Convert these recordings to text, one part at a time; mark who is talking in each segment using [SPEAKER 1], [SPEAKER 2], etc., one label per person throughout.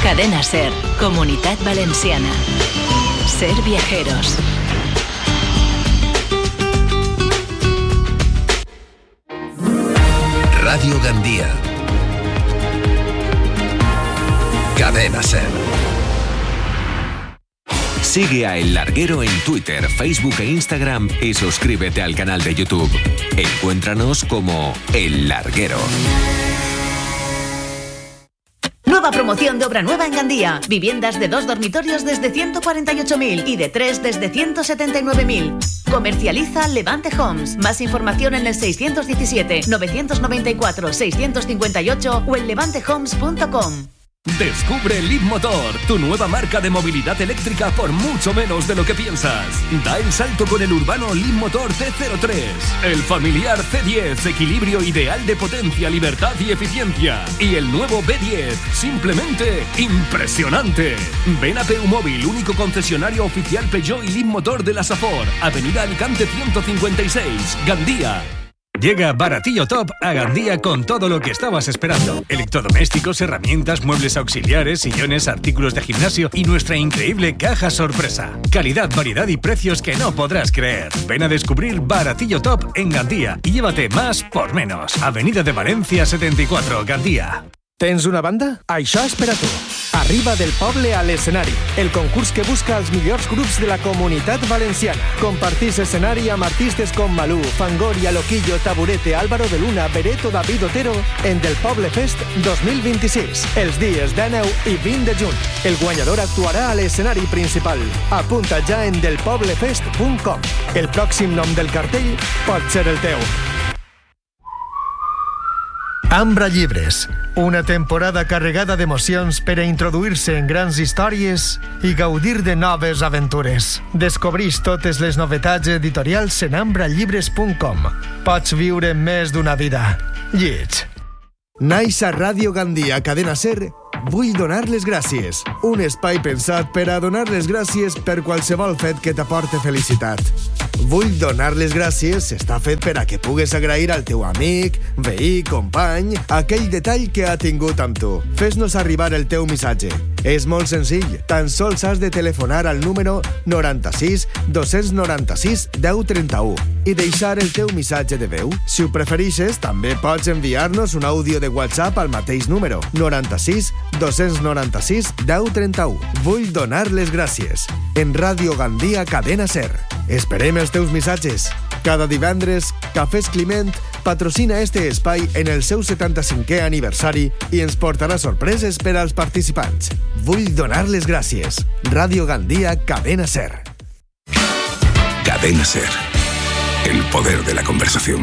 [SPEAKER 1] Cadena Ser, Comunitat Valenciana. Ser viajeros.
[SPEAKER 2] Radio Gandía. Cadena Ser. Sigue a El Larguero en Twitter, Facebook e Instagram y suscríbete al canal de YouTube. Encuéntranos como El Larguero.
[SPEAKER 1] Nueva promoción de obra nueva en Gandía. Viviendas de 2 dormitorios desde 148.000 y de 3 desde 179.000. Comercializa Levante Homes. Más información en el 617-994-658 o en levantehomes.com.
[SPEAKER 3] Descubre Leapmotor, tu nueva marca de movilidad eléctrica por mucho menos de lo que piensas. Da el salto con el urbano Leapmotor T03, el familiar C10, equilibrio ideal de potencia, libertad y eficiencia. Y el nuevo B10, simplemente impresionante. Ven a Peumóvil, único concesionario oficial Peugeot y Leapmotor de la Safor, Avenida Alicante 156, Gandía.
[SPEAKER 4] Llega Baratillo Top a Gandía con todo lo que estabas esperando. Electrodomésticos, herramientas, muebles auxiliares, sillones, artículos de gimnasio y nuestra increíble caja sorpresa. Calidad, variedad y precios que no podrás creer. Ven a descubrir Baratillo Top en Gandía y llévate más por menos. Avenida de Valencia 74, Gandía.
[SPEAKER 5] Tens una banda? Això és per a tu. Arriba del poble a l'escenari, el concurs que busca els millors grups de la comunitat valenciana. Compartís escenari amb artistes com Malú, Fangoria, Loquillo, Taburete, Álvaro de Luna, Bereto, David Otero en Del Poble Fest 2026, els dies 19 i 20 de juny. El guanyador actuarà a l'escenari principal. Apunta ja en delpoblefest.com. El pròxim nom del cartell pot ser el teu. Ambra Llibres, una temporada carregada d'emocions per a introduir-se en grans històries i gaudir de noves aventures. Descobrís totes les novetats editorials en ambrallibres.com. Pots viure més d'una vida. Lleig. Naix a Ràdio Gandía, Cadena Ser, Vull donar les gràcies. Un espai pensat per a donar les gràcies per qualsevol fet que t'aporte felicitat. Vull donar les gràcies està fet per a que pugues agrair al teu amic, veí, company, aquell detall que ha tingut amb tu. Fes-nos arribar el teu missatge. És molt senzill. Tan sols has de telefonar al número 96 296 1031 i deixar el teu missatge de veu. Si ho preferixes, també pots enviar-nos un àudio de WhatsApp al mateix número 96 296 1031. Vull donar les gràcies. En Ràdio Gandia, Cadena Ser. Esperem els teus missatges. Cada divendres, Cafès Climent patrocina este espai en el seu 75è aniversari i ens portarà sorpreses per als participants. Vull donar les gràcies. Ràdio Gandia, Cadena Ser.
[SPEAKER 2] Cadena Ser. El poder de la conversación.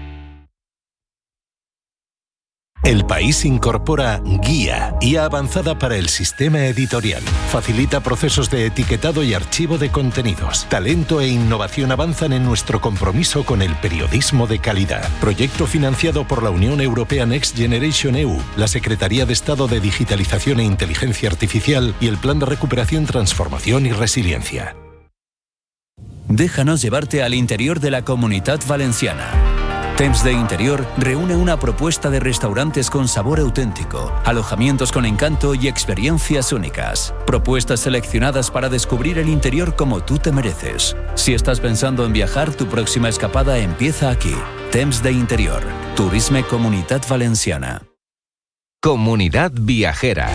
[SPEAKER 2] El País incorpora Guía, guía avanzada para el sistema editorial. Facilita procesos de etiquetado y archivo de contenidos. Talento e innovación avanzan en nuestro compromiso con el periodismo de calidad. Proyecto financiado por la Unión Europea Next Generation EU, la Secretaría de Estado de Digitalización e Inteligencia Artificial y el Plan de Recuperación, Transformación y Resiliencia.
[SPEAKER 6] Déjanos llevarte al interior de la Comunitat Valenciana. Temps de Interior reúne una propuesta de restaurantes con sabor auténtico, alojamientos con encanto y experiencias únicas. Propuestas seleccionadas para descubrir el interior como tú te mereces. Si estás pensando en viajar, tu próxima escapada empieza aquí. Temps de Interior. Turisme Comunitat Valenciana.
[SPEAKER 2] Comunidad Viajera.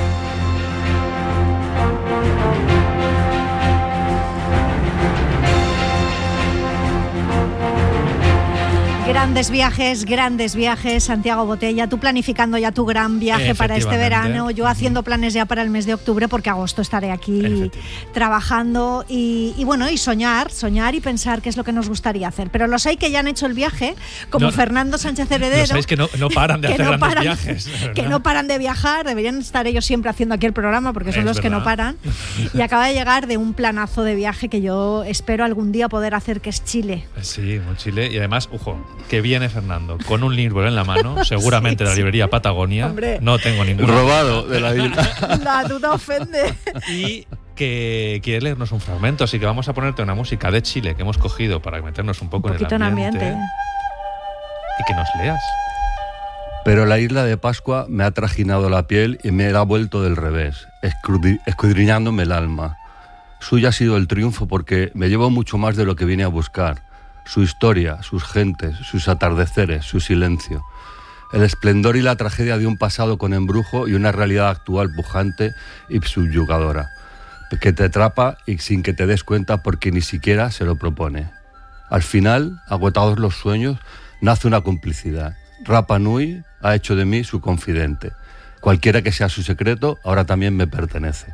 [SPEAKER 7] Grandes viajes, Santiago Botella, tú planificando ya tu gran viaje para este verano, yo haciendo planes ya para el mes de octubre porque agosto estaré aquí trabajando y bueno, y soñar y pensar qué es lo que nos gustaría hacer. Pero los hay que ya han hecho el viaje, como Fernando Sánchez Heredero.
[SPEAKER 8] Los hay que no paran de hacer grandes viajes.
[SPEAKER 7] Que no paran de viajar, deberían estar ellos siempre haciendo aquí el programa porque son los que no paran. Y acaba de llegar de un planazo de viaje que yo espero algún día poder hacer, que es Chile.
[SPEAKER 8] Sí, un Chile. Y además, ojo, que viene Fernando con un libro en la mano, seguramente de la librería Patagonia.
[SPEAKER 7] Hombre.
[SPEAKER 8] No tengo ningún
[SPEAKER 9] robado de la isla.
[SPEAKER 7] La duda ofende.
[SPEAKER 8] Y que quiere leernos un fragmento, así que vamos a ponerte una música de Chile que hemos cogido para meternos un poco en el ambiente.
[SPEAKER 7] En ambiente.
[SPEAKER 8] Y que nos leas.
[SPEAKER 9] pero la isla de Pascua me ha trajinado la piel y me la ha vuelto del revés, escudriñándome el alma. Suyo ha sido el triunfo porque me llevo mucho más de lo que vine a buscar. Su historia, sus gentes, sus atardeceres, su silencio. El esplendor y la tragedia de un pasado con embrujo y una realidad actual pujante y subyugadora, que te atrapa y sin que te des cuenta porque ni siquiera se lo propone. Al final, agotados los sueños, nace una complicidad. Rapa Nui ha hecho de mí su confidente. Cualquiera que sea su secreto, ahora también me pertenece.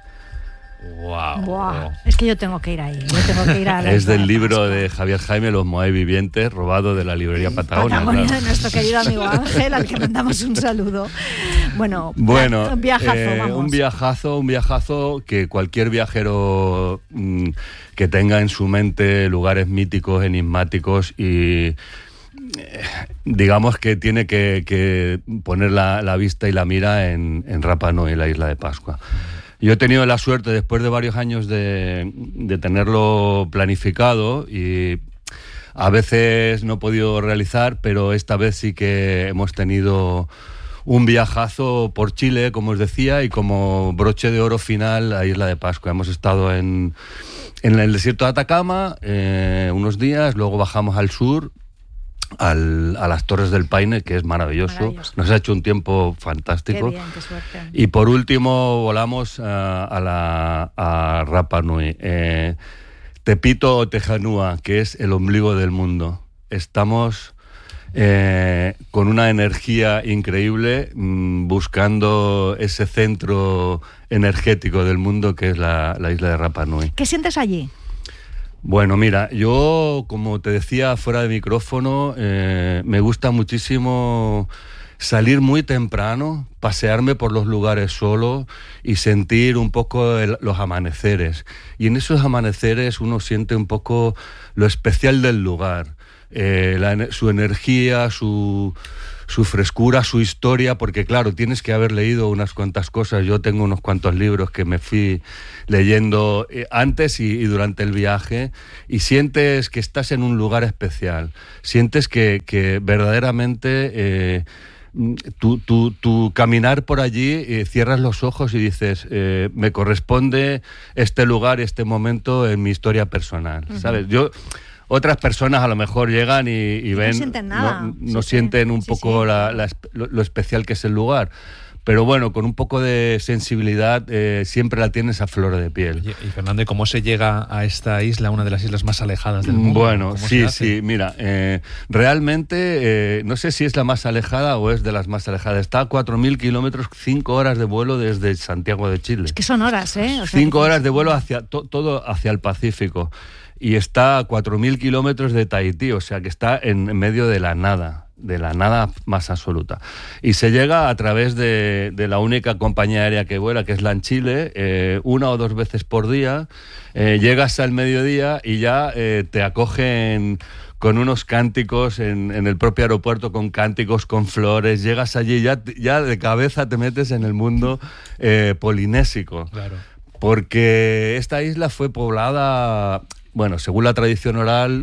[SPEAKER 8] Wow.
[SPEAKER 7] Es que yo tengo que ir ahí.
[SPEAKER 9] Es del libro de Javier Jaime, Los Moai Vivientes, robado de la librería Patagonia.
[SPEAKER 7] Claro. De nuestro querido amigo Ángel, al que mandamos un saludo. Bueno, un viajazo, vamos.
[SPEAKER 9] Un viajazo que cualquier viajero que tenga en su mente lugares míticos, enigmáticos y digamos que tiene que poner la vista y la mira en Rapa Nui, la isla de Pascua. Yo he tenido la suerte, después de varios años de tenerlo planificado, y a veces no he podido realizar, pero esta vez sí que hemos tenido un viajazo por Chile, como os decía, y como broche de oro final a Isla de Pascua. Hemos estado en el desierto de Atacama unos días, luego bajamos al sur, a las Torres del Paine, que es maravilloso. Nos ha hecho un tiempo fantástico.
[SPEAKER 7] Qué bien, qué suerte.
[SPEAKER 9] Y por último volamos a Rapa Nui, Tepito o Tejanúa, que es el ombligo del mundo. Estamos con una energía increíble buscando ese centro energético del mundo que es la isla de Rapa Nui.
[SPEAKER 7] ¿Qué sientes allí?
[SPEAKER 9] Bueno, mira, yo, como te decía fuera de micrófono, me gusta muchísimo salir muy temprano, pasearme por los lugares solo y sentir un poco los amaneceres. Y en esos amaneceres uno siente un poco lo especial del lugar, su energía, su frescura, su historia, porque claro, tienes que haber leído unas cuantas cosas. Yo tengo unos cuantos libros que me fui leyendo antes y durante el viaje, y sientes que estás en un lugar especial, sientes que verdaderamente tu caminar por allí, cierras los ojos y dices, me corresponde este lugar, este momento en mi historia personal, ¿sabes? Otras personas a lo mejor llegan y ven,
[SPEAKER 7] no sienten nada.
[SPEAKER 9] No sienten un poco lo especial que es el lugar. Pero bueno, con un poco de sensibilidad siempre la tienes a flor de piel.
[SPEAKER 8] Y Fernando, ¿cómo se llega a esta isla, una de las islas más alejadas del mundo?
[SPEAKER 9] Bueno, sí, mira, realmente no sé si es la más alejada o es de las más alejadas. Está a 4.000 kilómetros, 5 horas de vuelo desde Santiago de Chile.
[SPEAKER 7] Es que son horas, ¿eh?
[SPEAKER 9] 5 horas de vuelo todo hacia el Pacífico. Y está a 4.000 kilómetros de Tahití, o sea que está en medio de la nada más absoluta. Y se llega a través de la única compañía aérea que vuela, que es LAN Chile, 1 o 2 veces por día. Llegas al mediodía y ya te acogen con unos cánticos en el propio aeropuerto, con cánticos, con flores. Llegas allí, ya de cabeza te metes en el mundo polinésico. Claro. Porque esta isla fue poblada, bueno, según la tradición oral,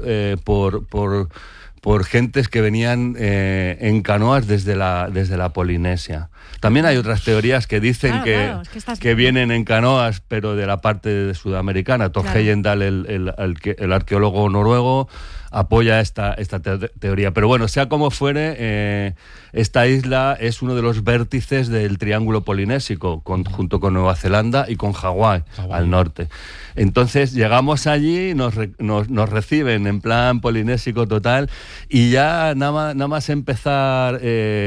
[SPEAKER 9] por gentes que venían en canoas desde la Polinesia. También hay otras teorías que dicen que vienen en canoas, pero de la parte sudamericana. Thor Heyerdahl, el arqueólogo noruego, apoya esta teoría. Pero bueno, sea como fuere, esta isla es uno de los vértices del triángulo polinésico, junto con Nueva Zelanda y con Hawái al norte. Entonces llegamos allí, nos reciben en plan polinésico total, y ya nada más empezar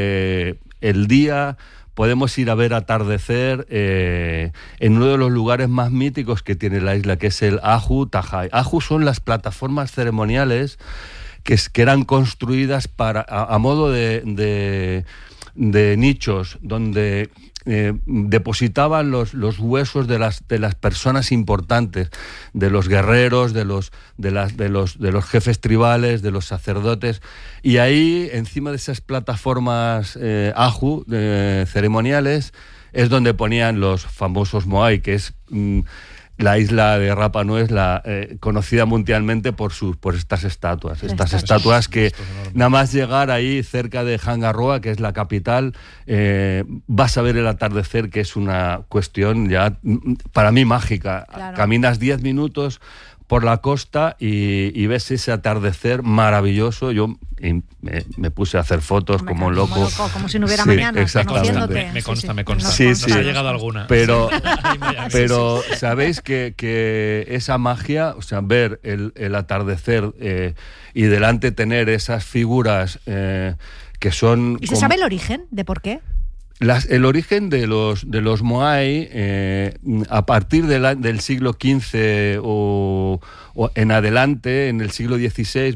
[SPEAKER 9] el día, podemos ir a ver atardecer en uno de los lugares más míticos que tiene la isla, que es el Ahu Tajai. Ahu son las plataformas ceremoniales que eran construidas a modo de nichos, donde depositaban los huesos de las personas importantes, de los guerreros, de los jefes tribales, de los sacerdotes, y ahí encima de esas plataformas Ahu ceremoniales es donde ponían los famosos moai, que es la isla de Rapa Nui es conocida mundialmente por estas estatuas. Estas estatuas que nada más llegar ahí cerca de Hangaroa, que es la capital, vas a ver el atardecer, que es una cuestión ya para mí mágica. Claro. Caminas 10 minutos por la costa y ves ese atardecer maravilloso. Yo me puse a hacer fotos como un loco.
[SPEAKER 7] Como si no hubiera mañana, conociéndote.
[SPEAKER 8] Me consta.
[SPEAKER 9] Sí.
[SPEAKER 8] Nos ha llegado alguna.
[SPEAKER 9] Pero sabéis que esa magia, o sea, ver el atardecer y delante tener esas figuras que son...
[SPEAKER 7] ¿Y se sabe el origen de por qué?
[SPEAKER 9] El origen de los Moai, a partir del siglo XV o en adelante, en el siglo XVI,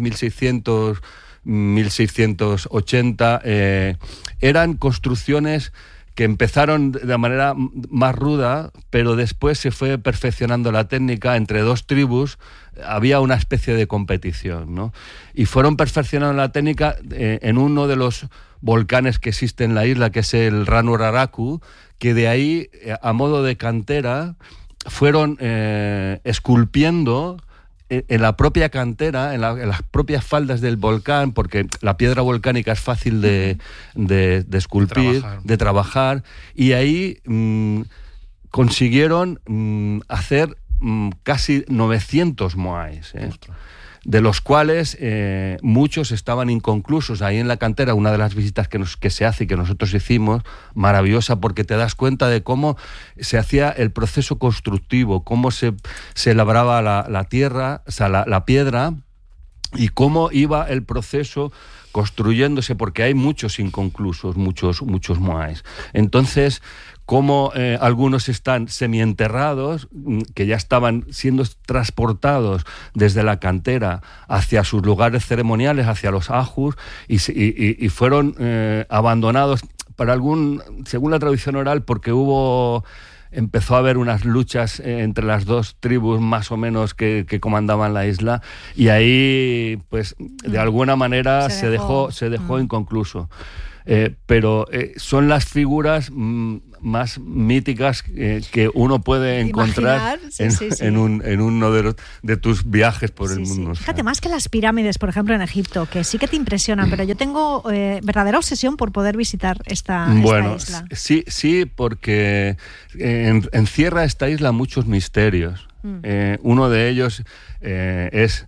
[SPEAKER 9] 1680, eran construcciones que empezaron de manera más ruda, pero después se fue perfeccionando la técnica entre dos tribus. Había una especie de competición, ¿no? Y fueron perfeccionando la técnica en uno de los volcanes que existe en la isla, que es el Ranuraraku, que de ahí, a modo de cantera, fueron esculpiendo en la propia cantera, en las propias faldas del volcán, porque la piedra volcánica es fácil de esculpir, de trabajar, y ahí consiguieron hacer casi 900 moais, de los cuales muchos estaban inconclusos. Ahí en la cantera, una de las visitas que se hace y que nosotros hicimos, maravillosa, porque te das cuenta de cómo se hacía el proceso constructivo, cómo se labraba la tierra, o sea, la piedra, y cómo iba el proceso construyéndose, porque hay muchos inconclusos, muchos moais. Entonces, como algunos están semienterrados, que ya estaban siendo transportados desde la cantera hacia sus lugares ceremoniales, hacia los ajus, y fueron abandonados según la tradición oral, porque empezó a haber unas luchas entre las dos tribus más o menos que comandaban la isla, y ahí pues de alguna manera se dejó inconcluso. Pero son las figuras más míticas que uno puede encontrar en uno de tus viajes por el mundo.
[SPEAKER 7] Fíjate, más que las pirámides, por ejemplo, en Egipto, que sí que te impresionan, pero yo tengo verdadera obsesión por poder visitar esta isla.
[SPEAKER 9] Sí, porque encierra esta isla muchos misterios. Uno de ellos es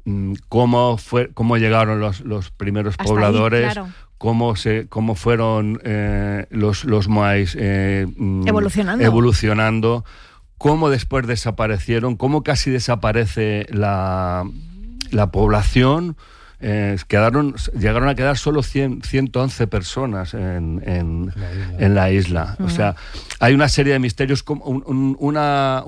[SPEAKER 9] cómo llegaron los primeros pobladores, claro. Cómo fueron los moais evolucionando, cómo después desaparecieron, cómo casi desaparece la población. Llegaron a quedar solo 111 personas en la isla. O sea, hay una serie de misterios, como una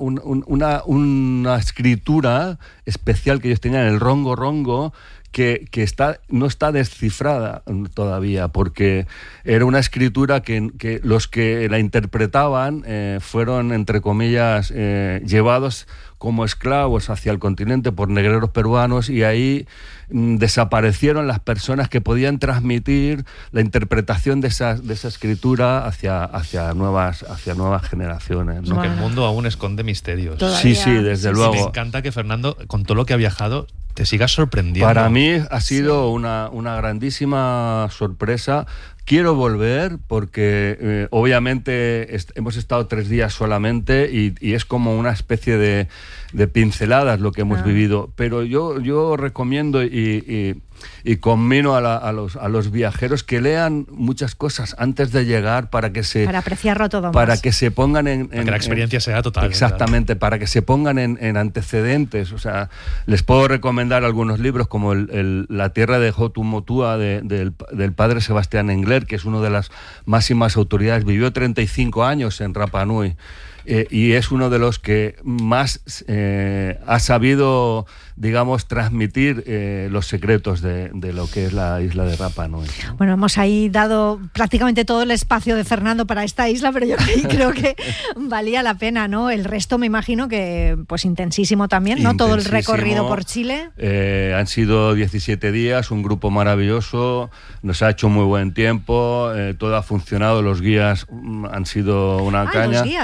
[SPEAKER 9] escritura especial que ellos tenían, el rongo, que no está descifrada todavía, porque era una escritura que los que la interpretaban fueron, entre comillas, llevados como esclavos hacia el continente por negreros peruanos, y ahí desaparecieron las personas que podían transmitir la interpretación de esa escritura hacia nuevas generaciones, ¿no?
[SPEAKER 8] Que el mundo aún esconde misterios.
[SPEAKER 9] Sí, desde luego.
[SPEAKER 8] Me encanta que Fernando, con todo lo que ha viajado, te sigas sorprendiendo.
[SPEAKER 9] Para mí ha sido una grandísima sorpresa. Quiero volver porque obviamente hemos estado 3 días solamente y es como una especie de pinceladas lo que hemos vivido. Pero yo recomiendo y conmino a los viajeros que lean muchas cosas antes de llegar para
[SPEAKER 7] apreciarlo todo más.
[SPEAKER 9] Para que se pongan
[SPEAKER 8] para que la experiencia sea total.
[SPEAKER 9] Exactamente, para que se pongan en antecedentes. O sea, les puedo recomendar algunos libros como La tierra de Hotumotua del padre Sebastián Engler, que es uno de las máximas autoridades. Vivió 35 años en Rapa Nui. Y es uno de los que más ha sabido, digamos, transmitir los secretos de lo que es la isla de Rapa Nui.
[SPEAKER 7] Bueno, hemos ahí dado prácticamente todo el espacio de Fernando para esta isla, pero yo creo que valía la pena, ¿no? El resto me imagino que pues intensísimo también, ¿no? Todo el recorrido por Chile.
[SPEAKER 9] Han sido 17 días, un grupo maravilloso, nos ha hecho muy buen tiempo, todo ha funcionado, los guías han sido una caña.
[SPEAKER 7] Los guías, tenemos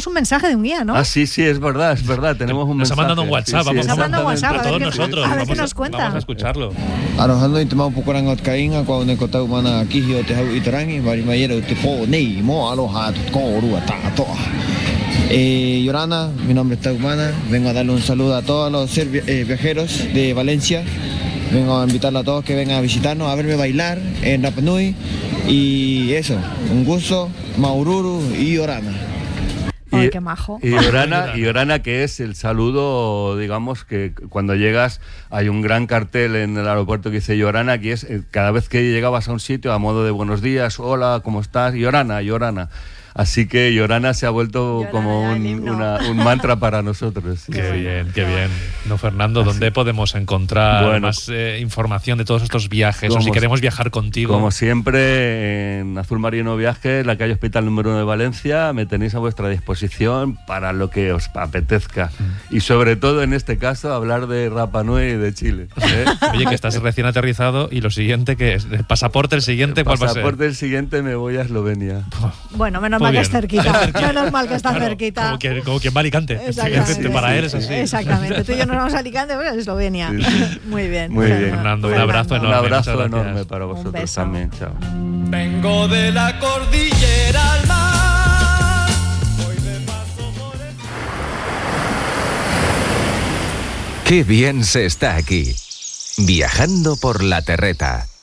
[SPEAKER 7] un mensaje de un guía, ¿no?
[SPEAKER 9] Ah, sí, es verdad. Tenemos un mensaje.
[SPEAKER 8] Nos ha mandado un WhatsApp,
[SPEAKER 9] sí,
[SPEAKER 7] nos ha mandado un WhatsApp,
[SPEAKER 8] a todos nosotros.
[SPEAKER 7] A ver qué nos cuenta.
[SPEAKER 8] Vamos a escucharlo.
[SPEAKER 10] Arojando intimado pukuran ot kainga kwa unekota umana kihio te hau itarangi marimayera utipo nei mo aloha tutkoru atato. Yorana, mi nombre es Taumana, vengo a darle un saludo a todos los viajeros de Valencia. Vengo a invitarlos a todos que vengan a visitarnos, a verme bailar en Rapa Nui. Y eso, un gusto, Maururu y Yorana.
[SPEAKER 7] Ay, qué majo.
[SPEAKER 9] Y Yorana, que es el saludo, digamos, que cuando llegas hay un gran cartel en el aeropuerto que dice Yorana, que es cada vez que llegabas a un sitio a modo de buenos días, hola, ¿cómo estás? Yorana. Así que Yorana se ha vuelto como un mantra para nosotros. Sí.
[SPEAKER 8] Qué bien. No, Fernando, ¿dónde podemos encontrar más información de todos estos viajes? O si queremos viajar contigo.
[SPEAKER 9] Como siempre, en Azul Marino Viajes, la calle Hospital número 1 de Valencia, me tenéis a vuestra disposición para lo que os apetezca. Y sobre todo, en este caso, hablar de Rapa Nui y de Chile.
[SPEAKER 8] Oye, que estás recién aterrizado y lo siguiente, ¿qué es? ¿El pasaporte el siguiente? ¿Cuál va a ser?
[SPEAKER 9] El pasaporte el siguiente me voy a Eslovenia.
[SPEAKER 7] Bueno, menos mal que es cerquita. Menos mal que está cerquita.
[SPEAKER 8] Como quien va a Alicante. Para él es así.
[SPEAKER 7] Exactamente. Tú y yo nos vamos a Alicante, pero es Eslovenia. Sí. Muy bien.
[SPEAKER 8] Fernando, un abrazo enorme.
[SPEAKER 9] Un abrazo enorme para vosotros también. Chao.
[SPEAKER 11] Vengo de la cordillera al mar. Voy de paso por el...
[SPEAKER 12] Qué bien se está aquí. Viajando por la Terreta.